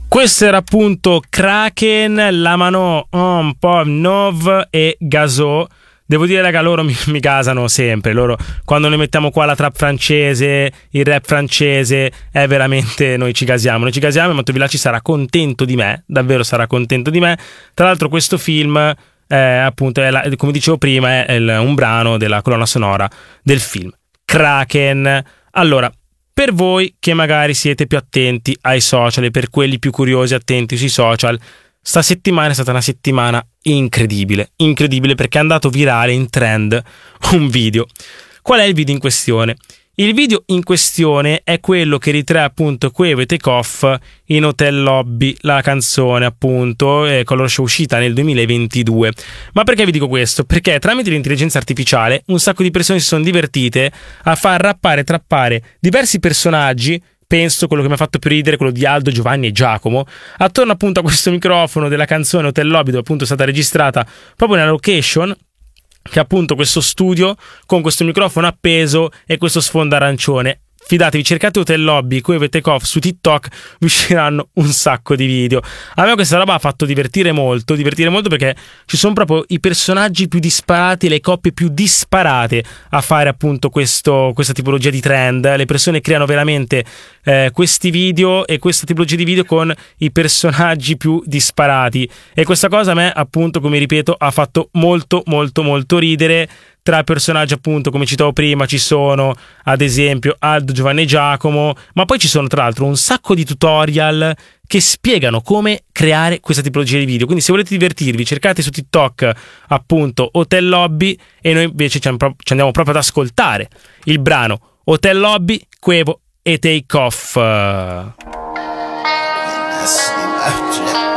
Questo era appunto Kraken, Lamano, un po' Nov e Gazo. Devo dire, raga, loro mi gasano sempre. Loro, quando noi mettiamo qua la trap francese, il rap francese, è veramente, noi ci gasiamo e Matteo Villaci sarà contento di me, davvero sarà contento di me. Tra l'altro questo film, appunto, come dicevo prima, è un brano della colonna sonora del film Kraken. Allora, per voi che magari siete più attenti ai social e per quelli più curiosi attenti sui social, sta settimana è stata una settimana incredibile perché è andato virale in trend un video. Qual è il video in questione? Il video in questione è quello che ritrae appunto Quavo e Takeoff in Hotel Lobby, la canzone appunto con la sua uscita nel 2022. Ma perché vi dico questo? Perché tramite l'intelligenza artificiale un sacco di persone si sono divertite a far rappare e trappare diversi personaggi. Penso quello che mi ha fatto più ridere, quello di Aldo, Giovanni e Giacomo, attorno appunto a questo microfono della canzone Hotel Lobby, dove appunto è stata registrata proprio nella location, che è appunto questo studio con questo microfono appeso e questo sfondo arancione. Fidatevi, cercate Hotel Lobby, Quavo e Takeoff su TikTok, vi usciranno un sacco di video. A me questa roba ha fatto divertire molto perché ci sono proprio i personaggi più disparati, le coppie più disparate a fare appunto questa tipologia di trend. Le persone creano veramente questi video e questa tipologia di video con i personaggi più disparati, e questa cosa a me appunto, come ripeto, ha fatto molto ridere. Tra personaggi appunto, come citavo prima, ci sono ad esempio Aldo, Giovanni e Giacomo, ma poi ci sono tra l'altro un sacco di tutorial che spiegano come creare questa tipologia di video. Quindi se volete divertirvi, cercate su TikTok appunto Hotel Lobby, e noi invece ci andiamo proprio ad ascoltare il brano Hotel Lobby, Quavo e Takeoff.